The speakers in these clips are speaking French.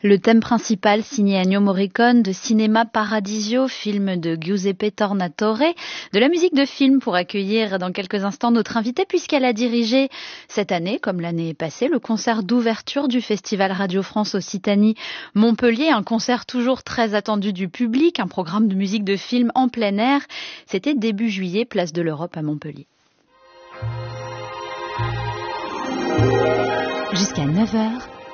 Le thème principal, signé Ennio Morricone, de Cinema Paradiso, film de Giuseppe Tornatore, de la musique de film pour accueillir dans quelques instants notre invitée, puisqu'elle a dirigé cette année, comme l'année passée, le concert d'ouverture du Festival Radio France Occitanie Montpellier, un concert toujours très attendu du public, un programme de musique de film en plein air. C'était début juillet, place de l'Europe à Montpellier. Jusqu'à 9h.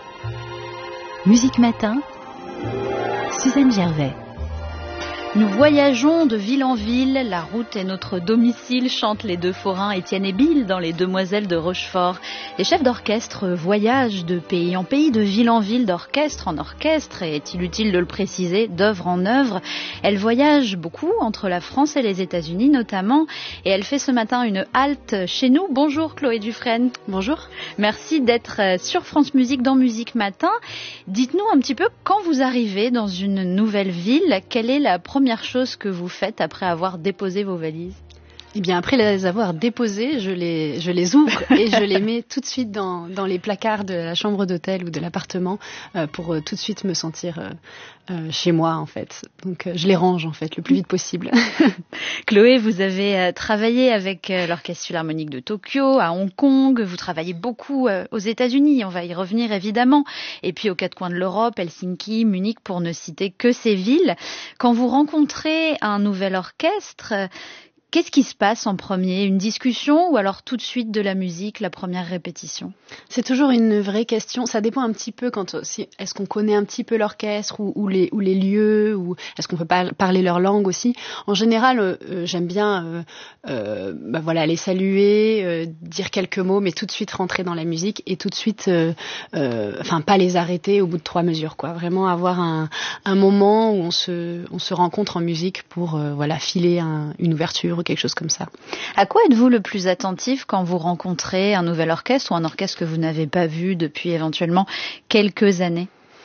Musique Matin, Suzanne Gervais. Nous voyageons de ville en ville, la route est notre domicile, chantent les deux forains Étienne et Bill dans Les Demoiselles de Rochefort. Les chefs d'orchestre voyagent de pays en pays, de ville en ville, d'orchestre en orchestre, et est-il utile de le préciser, d'œuvre en œuvre. Elle voyage beaucoup entre la France et les États-Unis notamment, et elle fait ce matin une halte chez nous. Bonjour Chloé Dufresne. Bonjour. Merci d'être sur France Musique dans Musique Matin. Dites-nous un petit peu, quand vous arrivez dans une nouvelle ville, quelle est la première chose que vous faites après avoir déposé vos valises? Eh bien, après les avoir déposées, je les ouvre et je les mets tout de suite dans les placards de la chambre d'hôtel ou de l'appartement pour tout de suite me sentir chez moi, en fait. Donc, je les range, en fait, le plus vite possible. Chloé, vous avez travaillé avec l'Orchestre Philharmonique de Tokyo, à Hong Kong. Vous travaillez beaucoup aux États-Unis, on va y revenir évidemment. Et puis aux quatre coins de l'Europe, Helsinki, Munich, pour ne citer que ces villes. Quand vous rencontrez un nouvel orchestre, qu'est-ce qui se passe en premier? Une discussion ou alors tout de suite de la musique, la première répétition? C'est toujours une vraie question. Ça dépend un petit peu est-ce qu'on connaît un petit peu l'orchestre ou les lieux, ou est-ce qu'on peut parler leur langue aussi. En général, j'aime bien les saluer, dire quelques mots, mais tout de suite rentrer dans la musique et tout de suite pas les arrêter au bout de 3 mesures, quoi. Vraiment avoir un moment où on se rencontre en musique pour filer une ouverture, quelque chose comme ça. À quoi êtes-vous le plus attentif quand vous rencontrez un nouvel orchestre ou un orchestre que vous n'avez pas vu depuis éventuellement quelques années?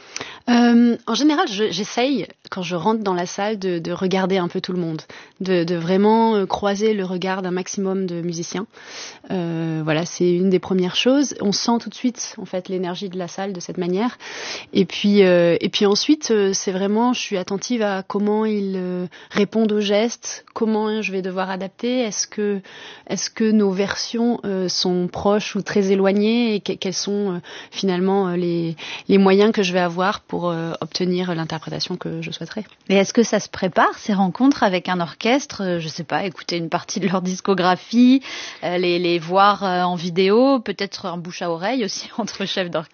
En général, j'essaye, quand je rentre dans la salle, de regarder un peu tout le monde, de vraiment croiser le regard d'un maximum de musiciens. C'est une des premières choses. On sent tout de suite, en fait, l'énergie de la salle de cette manière. Et puis ensuite, c'est vraiment, je suis attentive à comment ils répondent aux gestes, comment je vais devoir adapter. Est-ce que nos versions sont proches ou très éloignées, et quels sont finalement les moyens que je vais avoir pour obtenir l'interprétation que je souhaiterais. Et est-ce que ça se prépare, ces rencontres avec un orchestre? Je sais pas, écouter une partie de leur discographie, les voir en vidéo, peut-être un bouche à oreille aussi entre chefs d'orchestre?